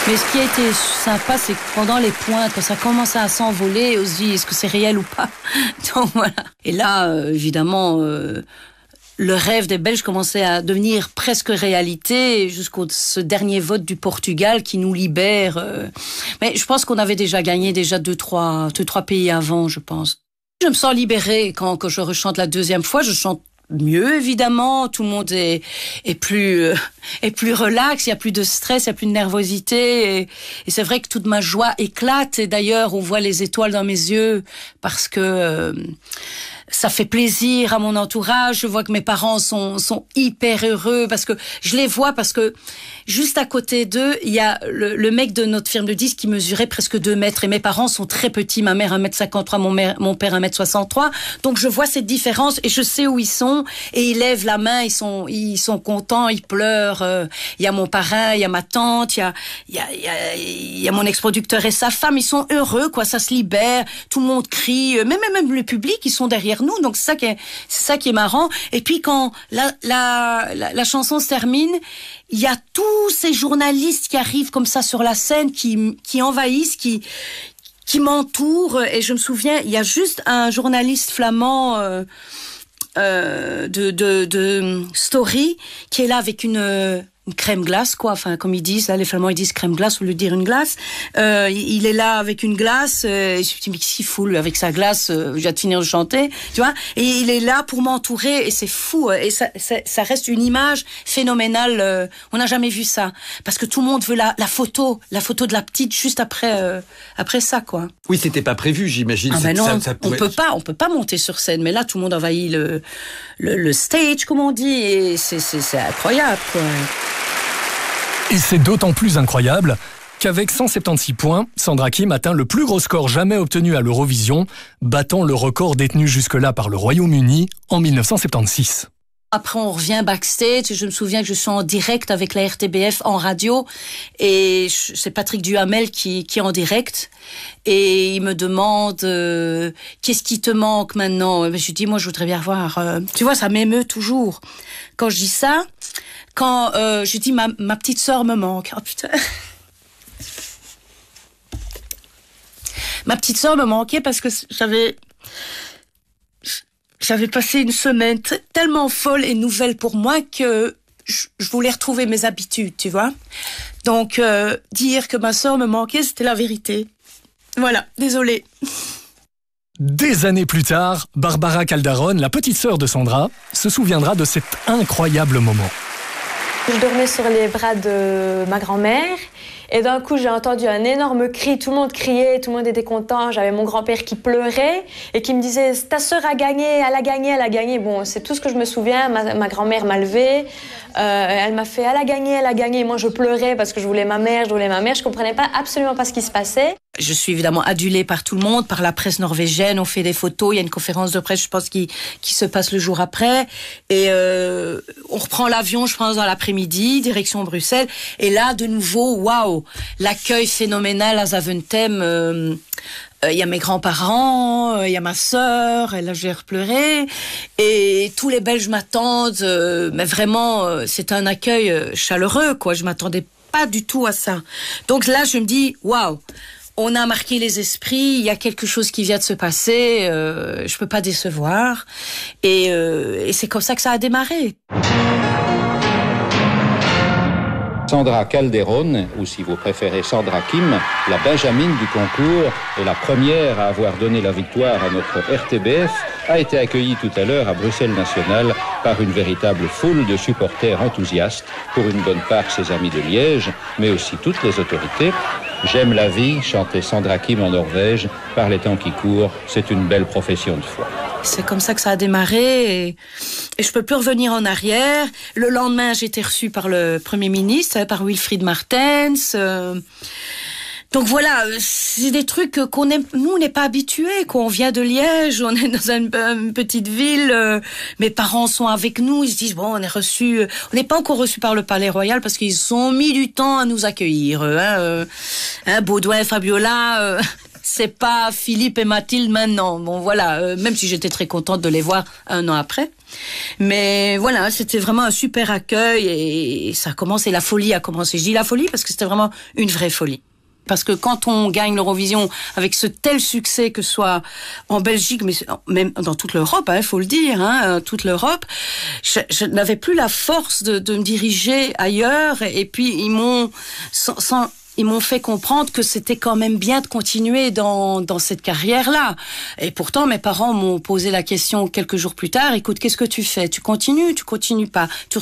Mais ce qui a été sympa, c'est que pendant les pointes, quand ça commençait à s'envoler, on se dit, est-ce que c'est réel ou pas? Donc voilà. Et là, évidemment, le rêve des Belges commençait à devenir presque réalité jusqu'au ce dernier vote du Portugal qui nous libère. Mais je pense qu'on avait déjà gagné deux, trois pays avant, je pense. Je me sens libérée quand je rechante la deuxième fois. Je chante mieux, évidemment. Tout le monde est plus relax. Il y a plus de stress, il y a plus de nervosité. Et c'est vrai que toute ma joie éclate. Et d'ailleurs, on voit les étoiles dans mes yeux parce que ça fait plaisir à mon entourage. Je vois que mes parents sont hyper heureux parce que je les vois, parce que juste à côté d'eux, il y a le mec de notre firme de disques qui mesurait presque 2 mètres et mes parents sont très petits. Ma mère 1m53, mon père 1m63. Donc je vois cette différence et je sais où ils sont et ils lèvent la main, ils sont contents, ils pleurent. Il y a mon parrain, il y a ma tante, il y a mon ex-producteur et sa femme, ils sont heureux, quoi, ça se libère, tout le monde crie, même le public, ils sont derrière nous, donc c'est ça qui est marrant. Et puis quand la chanson se termine, il y a tous ces journalistes qui arrivent comme ça sur la scène, qui envahissent, qui m'entourent. Et je me souviens, il y a juste un journaliste flamand de Story qui est là avec une crème glace, quoi. Enfin, comme ils disent, là, les Flamands, ils disent crème glace au lieu de dire une glace. Il est là avec une glace. Et je me dis, mais qu'est-ce qu'il fout, lui, avec sa glace? Je viens de finir de chanter, tu vois. Et il est là pour m'entourer et c'est fou. Et ça reste une image phénoménale. On n'a jamais vu ça. Parce que tout le monde veut la photo de la petite juste après ça, quoi. Oui, c'était pas prévu, j'imagine. Ah ben non, on peut pas monter sur scène. Mais là, tout le monde envahit le stage, comme on dit. Et c'est incroyable, quoi. Et c'est d'autant plus incroyable qu'avec 176 points, Sandra Kim atteint le plus gros score jamais obtenu à l'Eurovision, battant le record détenu jusque-là par le Royaume-Uni en 1976. Après, on revient backstage et je me souviens que je suis en direct avec la RTBF en radio et c'est Patrick Duhamel qui est en direct et il me demande qu'est-ce qui te manque maintenant? Je lui dis, moi, je voudrais bien voir. Tu vois, ça m'émeut toujours quand je dis ça. Quand je dis ma petite sœur me manque. Oh putain. Ma petite sœur me manquait parce que j'avais passé une semaine tellement folle et nouvelle pour moi que je voulais retrouver mes habitudes, tu vois. Donc dire que ma sœur me manquait, c'était la vérité. Voilà, désolée. Des années plus tard, Barbara Caldaron, la petite sœur de Sandra, se souviendra de cet incroyable moment. Je dormais sur les bras de ma grand-mère et d'un coup j'ai entendu un énorme cri, tout le monde criait, tout le monde était content, j'avais mon grand-père qui pleurait et qui me disait « ta sœur a gagné, elle a gagné, elle a gagné ». Bon, c'est tout ce que je me souviens, ma grand-mère m'a levée, elle m'a fait « elle a gagné ». Moi je pleurais parce que je voulais ma mère, je comprenais absolument pas ce qui se passait. Je suis évidemment adulée par tout le monde, par la presse norvégienne, on fait des photos, il y a une conférence de presse, je pense, qui se passe le jour après. Et on reprend l'avion, je pense, dans l'après-midi, direction Bruxelles. Et là, de nouveau, waouh, l'accueil phénoménal à Zaventem. Il y a mes grands-parents, il y a ma sœur, et là j'ai repleuré. Et tous les Belges m'attendent, mais vraiment, c'est un accueil chaleureux, quoi. Je m'attendais pas du tout à ça. Donc là, je me dis, waouh. On a marqué les esprits, il y a quelque chose qui vient de se passer, je peux pas décevoir. Et c'est comme ça que ça a démarré. Sandra Calderon, ou si vous préférez Sandra Kim, la Benjamine du concours et la première à avoir donné la victoire à notre RTBF, a été accueillie tout à l'heure à Bruxelles National par une véritable foule de supporters enthousiastes, pour une bonne part ses amis de Liège, mais aussi toutes les autorités. J'aime la vie, chantait Sandra Kim en Norvège, par les temps qui courent, c'est une belle profession de foi. C'est comme ça que ça a démarré et je peux plus revenir en arrière. Le lendemain, j'ai été reçue par le Premier ministre, par Wilfried Martens. Donc voilà, c'est des trucs nous, on n'est pas habitués, quoi. On vient de Liège, on est dans une petite ville, mes parents sont avec nous, ils se disent, bon, on n'est pas encore reçus par le Palais Royal parce qu'ils ont mis du temps à nous accueillir, Baudouin, Fabiola, c'est pas Philippe et Mathilde maintenant. Bon voilà, même si j'étais très contente de les voir 1 an après. Mais voilà, c'était vraiment un super accueil et ça a commencé, la folie a commencé. Je dis la folie parce que c'était vraiment une vraie folie. Parce que quand on gagne l'Eurovision avec ce tel succès, que ce soit en Belgique, mais même dans toute l'Europe, faut le dire, toute l'Europe, je n'avais plus la force de me diriger ailleurs. Et puis ils m'ont fait comprendre que c'était quand même bien de continuer dans cette carrière-là. Et pourtant, mes parents m'ont posé la question quelques jours plus tard. Écoute, qu'est-ce que tu fais? Tu continues pas? Tu